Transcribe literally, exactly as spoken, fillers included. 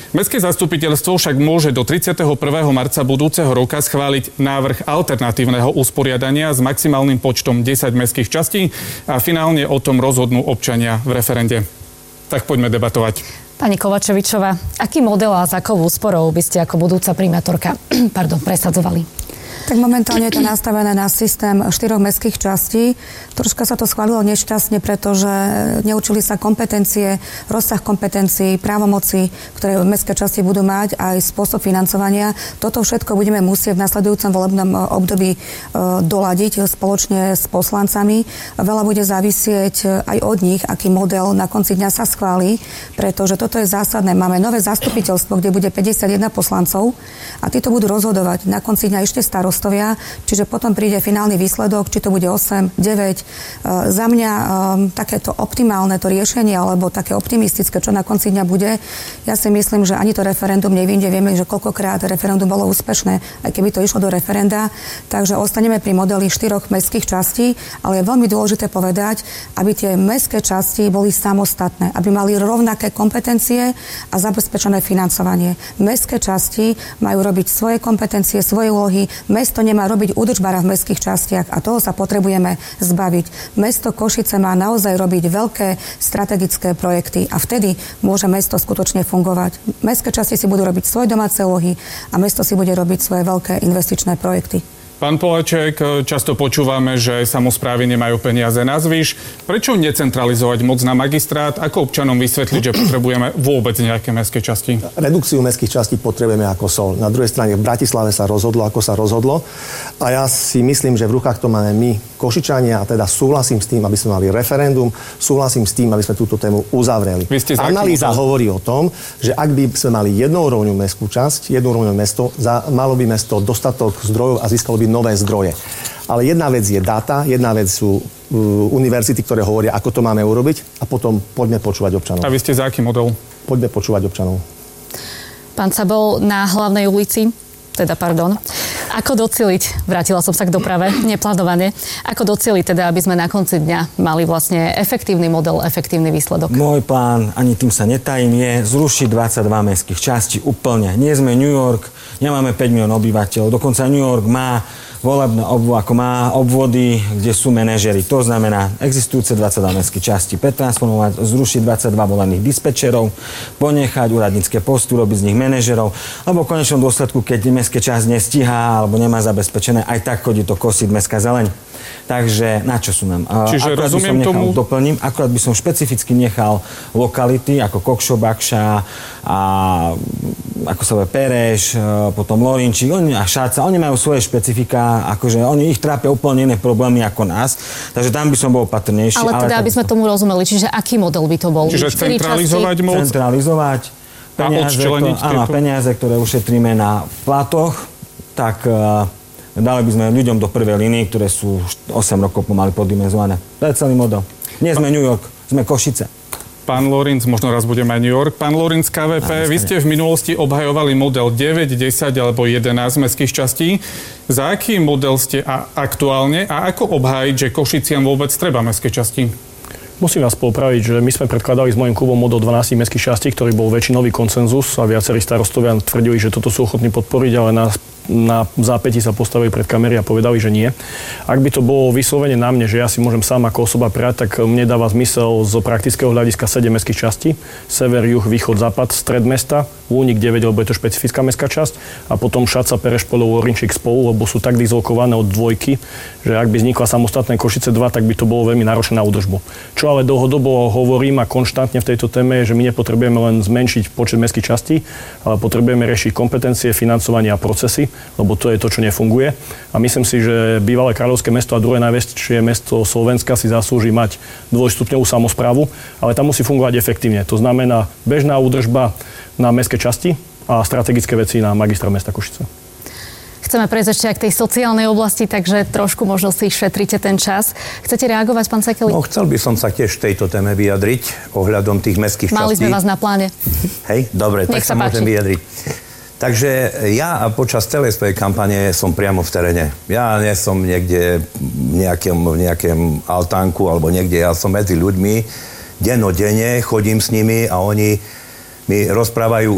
Mestské zastupiteľstvo však môže do tridsiateho prvého marca budúceho roka schváliť návrh alternatívneho usporiadania s maximálnym počtom desať mestských častí a finálne o tom rozhodnú občania v referende. Tak poďme debatovať. Pani Kovačevičová, aký model a s akou úsporou by ste ako budúca primátorka pardon, presadzovali? Tak momentálne je to nastavené na systém štyroch mestských častí. Troška sa to schválilo nešťastne, pretože neučili sa kompetencie, rozsah kompetencií, právomoci, ktoré mestské časti budú mať, aj spôsob financovania. Toto všetko budeme musieť v nasledujúcom volebnom období e, doladiť spoločne s poslancami. Veľa bude závisieť aj od nich, aký model na konci dňa sa schváli, pretože toto je zásadné. Máme nové zastupiteľstvo, kde bude päťdesiatjeden poslancov a títo budú rozhodovať. Na konci dňa ešte starost čiže potom príde finálny výsledok, či to bude osem, deväť. E, za mňa e, takéto optimálne to riešenie, alebo také optimistické, čo na konci dňa bude, ja si myslím, že ani to referendum nevyjde. Vieme, že koľkokrát referendum bolo úspešné, aj keby to išlo do referenda. Takže ostaneme pri modeli štyroch mestských častí, ale je veľmi dôležité povedať, aby tie mestské časti boli samostatné, aby mali rovnaké kompetencie a zabezpečené financovanie. Mestské časti majú robiť svoje kompetencie, svoje úlohy. Mesto nemá robiť údržbára v mestských častiach a toho sa potrebujeme zbaviť. Mesto Košice má naozaj robiť veľké strategické projekty a vtedy môže mesto skutočne fungovať. Mestské časti si budú robiť svoje domáce úlohy a mesto si bude robiť svoje veľké investičné projekty. Pán Poláček, často počúvame, že samosprávy nemajú peniaze na zvyš. Prečo necentralizovať moc na magistrát? Ako občanom vysvetliť, že potrebujeme vôbec nejaké mestské časti? Redukciu mestských častí potrebujeme ako sol. Na druhej strane v Bratislave sa rozhodlo, ako sa rozhodlo. A ja si myslím, že v rukách to máme my, Košičania, a teda súhlasím s tým, aby sme mali referendum, súhlasím s tým, aby sme túto tému uzavreli. Analýza hovorí o tom, že ak by sme mali jednourovňovú mestskú časť, jednourovňové mesto, za, malo by mesto dostatok zdrojov a získalo by nové zdroje. Ale jedna vec je data, jedna vec sú uh, univerzity, ktoré hovoria, ako to máme urobiť, a potom poďme počúvať občanov. A vy ste za aký model? Poďme počúvať občanov. Pán Cabol, na Hlavnej ulici, teda pardon, ako docieliť, vrátila som sa k doprave, neplánovane, ako docieliť teda, aby sme na konci dňa mali vlastne efektívny model, efektívny výsledok? Môj plán, ani tým sa netajím, je zrušiť dvadsaťdva mestských častí úplne. Nie sme New York, nemáme päť miliónov obyvateľov, dokonca New York má volebné obvody, ako má obvody, kde sú manažery. To znamená, existujúce dvadsaťdva mestské časti pretransformovať, zrušiť dvadsaťdva volených dispečerov, ponechať úradnícke posty, robiť z nich manažerov, lebo v konečnom dôsledku, keď mestské časť nestíhá alebo nemá zabezpečené, aj tak chodí to kosiť mestská zeleň. Takže na čo sú nám? Čiže akurát rozumiem by som nechal, tomu... Doplním, akurát by som špecificky nechal lokality ako Kokšobakša a ako sa povie Pereš, potom Lorinčík oni, a Šáca. Oni majú svoje špecifika, akože oni ich trápia úplne iné problémy ako nás. Takže tam by som bol opatrnejší. Ale teda, ale aby sme tomu rozumeli, čiže aký model by to bol? Čiže centralizovať moc? Centralizovať. Peniaze, to, áno, peniaze, ktoré ušetríme na platoch, tak uh, dali by sme ľuďom do prvej línie, ktoré sú osem rokov pomaly poddimenzované. To je celý model. Nie sme New York, sme Košice. Pán Lorinc, možno raz budeme aj New York. Pán Lorinc z ká vé pé, vy ste v minulosti obhajovali model deväť, desať alebo jedenásť mestských častí. Za aký model ste a aktuálne a ako obhájiť, že Košiciam vôbec treba mestské časti? Musím vás popraviť, že my sme predkladali s mojím klubom model dvanásť mestských častí, ktorý bol väčšinový konsenzus a viacerí starostovia tvrdili, že toto sú ochotní podporiť, ale na, na zápätí sa postavili pred kamery a povedali, že nie. Ak by to bolo vyslovene na mne, že ja si môžem sám ako osoba prijať, tak mne dáva zmysel z praktického hľadiska sedem mestských častí. Sever, juh, východ, západ, stred mesta, Únik deväť, lebo je to špecifická mestská časť, a potom Šaca, Pereš, Poľov, Lorinčík spolu, lebo sú tak dizolkované od dvojky, že ak by vznikla samostatné Košice dva, tak by to bolo veľmi náročné na údržbu. Čo ale dlhodobo hovorím a konštantne v tejto téme je, že my nepotrebujeme len zmenšiť počet mestských častí, ale potrebujeme riešiť kompetencie, financovanie a procesy, lebo to je to, čo nefunguje. A myslím si, že bývalé kráľovské mesto a druhé najväčšie mesto Slovenska si zaslúži mať dvojstupňovú samosprávu, ale tam musí fungovať efektívne. To znamená bežná údržba na mestské časti a strategické veci na magistrát mesta Košice. Chceme prejsť ešte aj k tej sociálnej oblasti, takže trošku možno si šetrite ten čas. Chcete reagovať, pán Sekeli? No, chcel by som sa tiež v tejto téme vyjadriť ohľadom tých mestských častí. Mali sme vás na pláne. Hej, dobre, Nech tak sa, sa môžem vyjadriť. Takže ja počas celej svojej kampane som priamo v teréne. Ja nie som niekde v nejakém, v nejakém altánku alebo niekde, ja som medzi ľuďmi, dennodenne chodím s nimi a oni mi rozprávajú